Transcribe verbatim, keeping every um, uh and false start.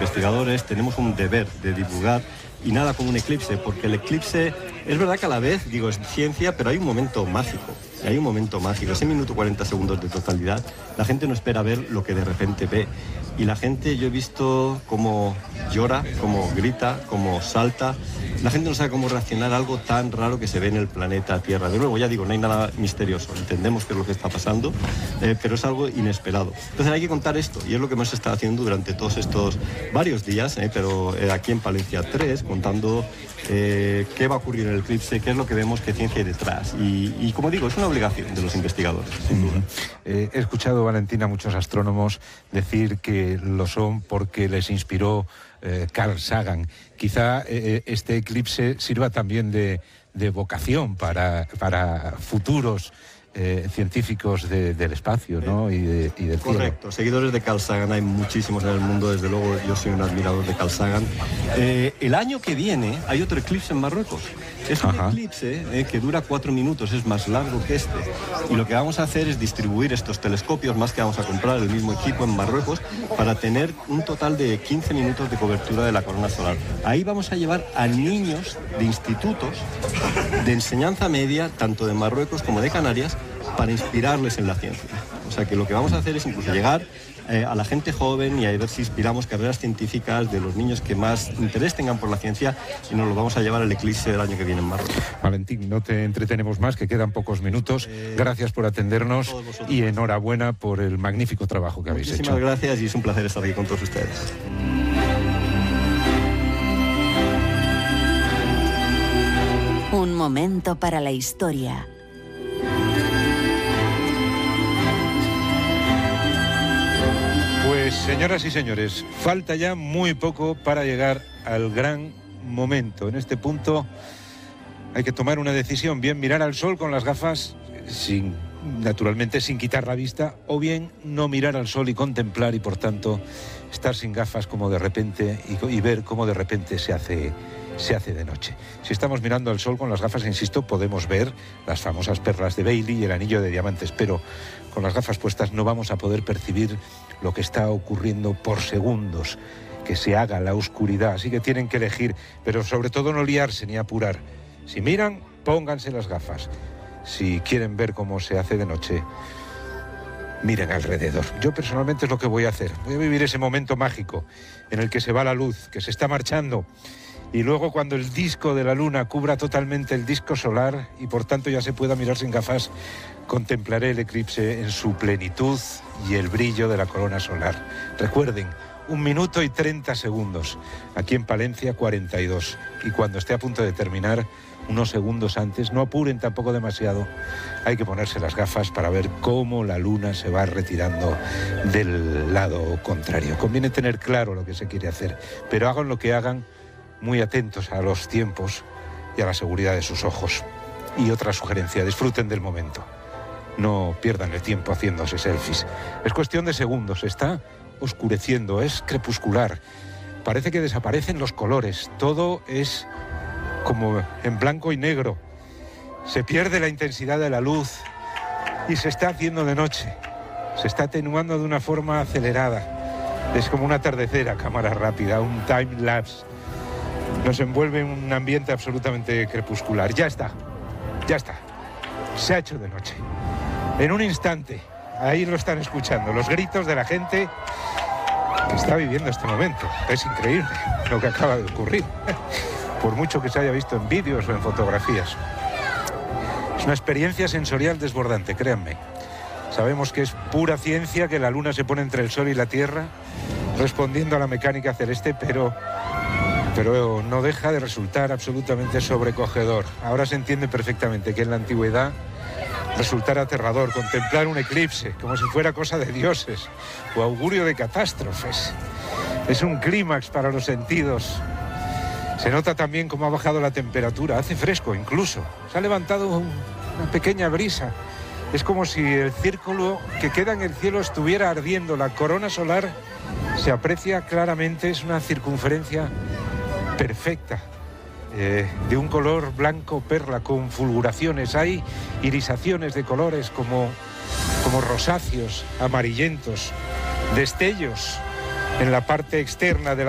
investigadores tenemos un deber de divulgar y nada como un eclipse, porque el eclipse es verdad que a la vez, digo, es ciencia, pero hay un momento mágico, hay un momento mágico, ese minuto cuarenta segundos de totalidad, la gente no espera ver lo que de repente ve, y la gente, yo he visto cómo llora, cómo grita, cómo salta, la gente no sabe cómo reaccionar a algo tan raro que se ve en el planeta Tierra. De nuevo, ya digo, no hay nada misterioso, entendemos qué es lo que está pasando, eh, pero es algo inesperado. Entonces hay que contar esto, y es lo que hemos estado haciendo durante todos estos varios días, eh, pero eh, aquí en Palencia tres, contando eh, qué va a ocurrir en el eclipse, qué es lo que vemos, qué ciencia hay detrás. Y, y como digo, es una obligación de los investigadores, sin duda. Eh, he escuchado, Valentín, a muchos astrónomos decir que lo son porque les inspiró eh, Carl Sagan. Quizá eh, este eclipse sirva también de, de vocación para, para futuros Eh, científicos de, del espacio, ¿no? y, de, y del cielo. Correcto, seguidores de Carl Sagan hay muchísimos en el mundo, desde luego yo soy un admirador de Carl Sagan. Eh, el año que viene hay otro eclipse en Marruecos. Es un Ajá. eclipse eh, que dura cuatro minutos, es más largo que este. Y lo que vamos a hacer es distribuir estos telescopios, más que vamos a comprar el mismo equipo en Marruecos, para tener un total de quince minutos de cobertura de la corona solar. Ahí vamos a llevar a niños de institutos de enseñanza media, tanto de Marruecos como de Canarias, para inspirarles en la ciencia. O sea que lo que vamos a hacer es incluso llegar eh, a la gente joven y a ver si inspiramos carreras científicas de los niños que más interés tengan por la ciencia, y nos lo vamos a llevar al eclipse del año que viene en Marruecos. Valentín, no te entretenemos más, que quedan pocos minutos. Eh, Gracias por atendernos y enhorabuena por el magnífico trabajo que habéis hecho. Muchísimas gracias y es un placer estar aquí con todos ustedes. Un momento para la historia. Pues, señoras y señores, falta ya muy poco para llegar al gran momento. En este punto hay que tomar una decisión, bien mirar al sol con las gafas, sin, naturalmente sin quitar la vista, o bien no mirar al sol y contemplar, y por tanto estar sin gafas como de repente y, y ver cómo de repente se hace, se hace de noche. Si estamos mirando al sol con las gafas, insisto, podemos ver las famosas perlas de Bailey y el anillo de diamantes, pero con las gafas puestas no vamos a poder percibir lo que está ocurriendo por segundos, que se haga la oscuridad. Así que tienen que elegir, pero sobre todo no liarse ni apurar. Si miran, pónganse las gafas. Si quieren ver cómo se hace de noche, miren alrededor. Yo personalmente es lo que voy a hacer. Voy a vivir ese momento mágico en el que se va la luz, que se está marchando, y luego cuando el disco de la luna cubra totalmente el disco solar y por tanto ya se pueda mirar sin gafas, contemplaré el eclipse en su plenitud y el brillo de la corona solar. Recuerden, un minuto y treinta segundos. Aquí en Palencia, cuarenta y dos. Y cuando esté a punto de terminar, unos segundos antes, no apuren tampoco demasiado, hay que ponerse las gafas para ver cómo la luna se va retirando del lado contrario. Conviene tener claro lo que se quiere hacer, pero hagan lo que hagan, muy atentos a los tiempos y a la seguridad de sus ojos. Y otra sugerencia, disfruten del momento. No pierdan el tiempo haciéndose selfies. Es cuestión de segundos, está oscureciendo, es crepuscular. Parece que desaparecen los colores, todo es como en blanco y negro. Se pierde la intensidad de la luz y se está haciendo de noche. Se está atenuando de una forma acelerada. Es como un atardecer a cámara rápida, un time lapse. Nos envuelve en un ambiente absolutamente crepuscular. Ya está, ya está. Se ha hecho de noche. En un instante, ahí lo están escuchando, los gritos de la gente que está viviendo este momento. Es increíble lo que acaba de ocurrir, por mucho que se haya visto en vídeos o en fotografías. Es una experiencia sensorial desbordante, créanme. Sabemos que es pura ciencia, que la luna se pone entre el sol y la tierra, respondiendo a la mecánica celeste, pero... pero no deja de resultar absolutamente sobrecogedor. Ahora se entiende perfectamente que en la antigüedad resultara aterrador contemplar un eclipse, como si fuera cosa de dioses o augurio de catástrofes. Es un clímax para los sentidos. Se nota también cómo ha bajado la temperatura, hace fresco incluso. Se ha levantado una pequeña brisa. Es como si el círculo que queda en el cielo estuviera ardiendo. La corona solar se aprecia claramente, es una circunferencia perfecta, eh, de un color blanco perla con fulguraciones. Hay irisaciones de colores como, como rosáceos, amarillentos, destellos en la parte externa de la